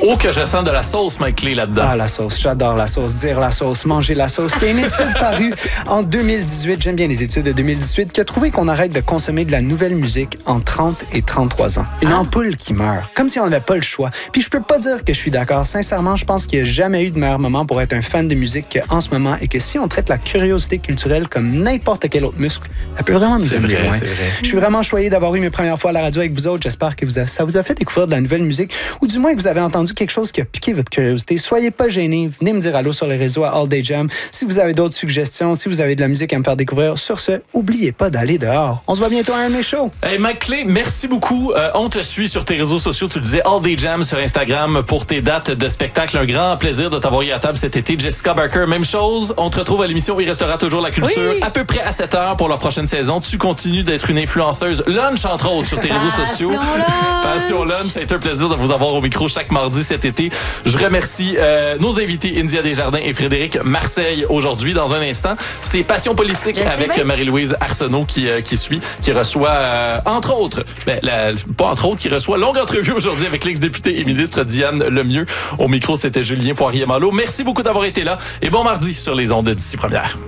Oh, que je sens de la sauce, Mike Clé, là-dedans. Ah, la sauce. J'adore la sauce. Dire la sauce, manger la sauce. Il y a une étude parue en 2018, j'aime bien les études de 2018, qui a trouvé qu'on arrête de consommer de la nouvelle musique en 30 et 33 ans. Une ampoule qui meurt, comme si on n'avait pas le choix. Puis je peux pas dire que je suis d'accord. Sincèrement, je pense qu'il n'y a jamais eu de meilleur moment pour être un fan de musique qu'en ce moment, et que si on traite la curiosité culturelle comme n'importe quel autre muscle, elle peut vraiment nous amener loin. Je suis vraiment choyé d'avoir eu mes premières fois à la radio avec vous autres. J'espère que ça vous a fait découvrir de la nouvelle musique, ou du moins que vous avez entendu quelque chose qui a piqué votre curiosité. Soyez pas gênés. Venez me dire allô sur les réseaux à All Day Jam. Si vous avez d'autres suggestions, si vous avez de la musique à me faire découvrir, sur ce, oubliez pas d'aller dehors. On se voit bientôt à un de mes shows. Hey, Mike Clé, merci beaucoup. On te suit sur tes réseaux sociaux. Tu le disais, All Day Jam sur Instagram pour tes dates de spectacle. Un grand plaisir de t'avoir eu à table cet été. Jessica Barker, même chose. On te retrouve à l'émission Il restera toujours la culture, à peu près à 7h pour la prochaine saison. Tu continues d'être une influenceuse lunch, entre autres, sur tes réseaux sociaux. Passion Lunch. Ça a été un plaisir de vous avoir au micro chaque mardi cet été. Je remercie nos invités India Desjardins et Frédéric Marseille aujourd'hui. Dans un instant, c'est Passion politique avec Marie-Louise Arsenault qui reçoit, entre autres, pas entre autres, qui reçoit longue entrevue aujourd'hui avec l'ex-députée et ministre Diane Lemieux. Au micro, c'était Julien Poirier-Malo. Merci beaucoup d'avoir été là et bon mardi sur les ondes d'ici première.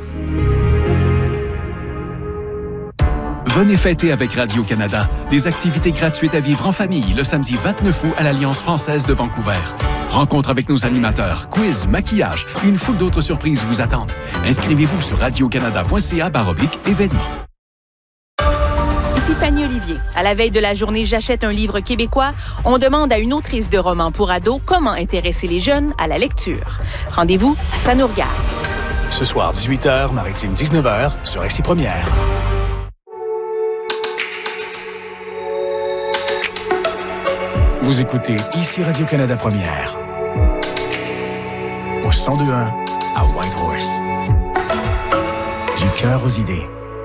Venez fêter avec Radio-Canada des activités gratuites à vivre en famille le samedi 29 août à l'Alliance française de Vancouver. Rencontre avec nos animateurs, quiz, maquillage et une foule d'autres surprises vous attendent. Inscrivez-vous sur radiocanada.ca/événements. Ici Fanny Olivier. À la veille de la journée J'achète un livre québécois, on demande à une autrice de romans pour ados comment intéresser les jeunes à la lecture. Rendez-vous à Sanourgare. Ce soir, 18h, Maritime 19h, sur Ici Première. Vous écoutez Ici Radio-Canada Première. Au 102.1 à Whitehorse. Du cœur aux idées.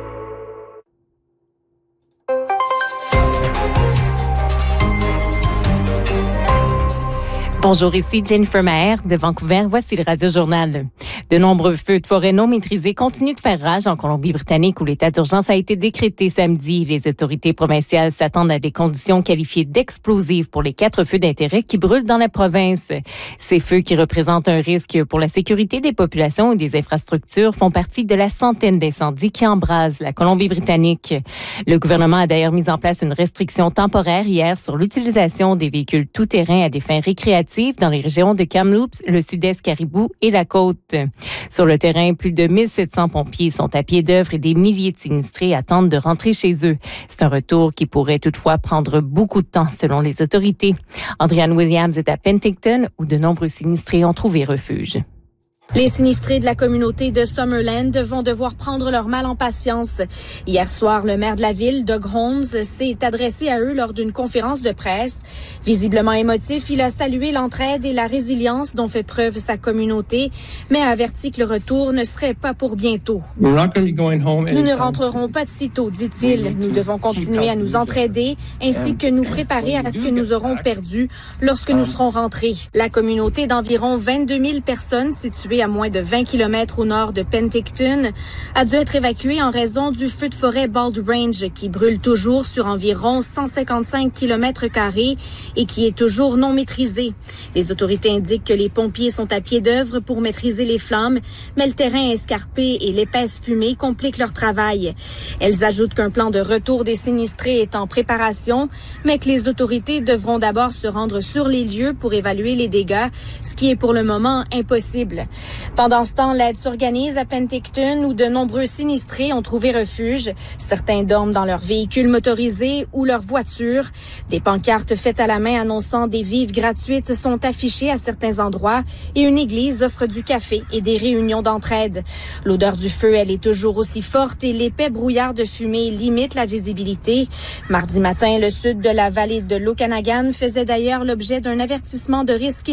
Bonjour, ici Jennifer Maher de Vancouver. Voici le Radio-Journal. De nombreux feux de forêt non maîtrisés continuent de faire rage en Colombie-Britannique où l'état d'urgence a été décrété samedi. Les autorités provinciales s'attendent à des conditions qualifiées d'explosives pour les 4 feux d'intérêt qui brûlent dans la province. Ces feux qui représentent un risque pour la sécurité des populations et des infrastructures font partie de la centaine d'incendies qui embrasent la Colombie-Britannique. Le gouvernement a d'ailleurs mis en place une restriction temporaire hier sur l'utilisation des véhicules tout-terrain à des fins récréatives dans les régions de Kamloops, le sud-est Caribou et la côte. Sur le terrain, plus de 1700 pompiers sont à pied d'œuvre et des milliers de sinistrés attendent de rentrer chez eux. C'est un retour qui pourrait toutefois prendre beaucoup de temps selon les autorités. Andriane Williams est à Penticton où de nombreux sinistrés ont trouvé refuge. Les sinistrés de la communauté de Summerland vont devoir prendre leur mal en patience. Hier soir, le maire de la ville, Doug Holmes, s'est adressé à eux lors d'une conférence de presse. Visiblement émotif, il a salué l'entraide et la résilience dont fait preuve sa communauté, mais a averti que le retour ne serait pas pour bientôt. Nous ne rentrerons pas de sitôt, dit-il. Nous devons continuer à nous entraider ainsi que nous préparer à ce que nous aurons perdu lorsque nous serons rentrés. La communauté d'environ 22 000 personnes située à moins de 20 km au nord de Penticton a dû être évacuée en raison du feu de forêt Bald Range qui brûle toujours sur environ 155 km² et qui est toujours non maîtrisé. Les autorités indiquent que les pompiers sont à pied d'œuvre pour maîtriser les flammes, mais le terrain escarpé et l'épaisse fumée compliquent leur travail. Elles ajoutent qu'un plan de retour des sinistrés est en préparation, mais que les autorités devront d'abord se rendre sur les lieux pour évaluer les dégâts, ce qui est pour le moment impossible. Pendant ce temps, l'aide s'organise à Penticton où de nombreux sinistrés ont trouvé refuge. Certains dorment dans leurs véhicules motorisés ou leurs voitures. Des pancartes faites à la main annonçant des vives gratuites sont affichées à certains endroits et une église offre du café et des réunions d'entraide. L'odeur du feu, elle est toujours aussi forte et l'épais brouillard de fumée limite la visibilité. Mardi matin, le sud de la vallée de l'Okanagan faisait d'ailleurs l'objet d'un avertissement de risque